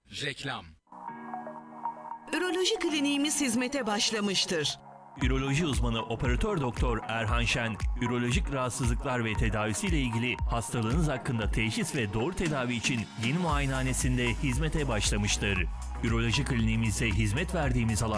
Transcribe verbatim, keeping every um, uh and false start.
Reklam. Üroloji kliniğimiz hizmete başlamıştır. Üroloji uzmanı operatör doktor Erhan Şen, ürolojik rahatsızlıklar ve tedavisiyle ilgili hastalığınız hakkında teşhis ve doğru tedavi için yeni muayenehanesinde hizmete başlamıştır. Üroloji kliniğimizde hizmet verdiğimiz alan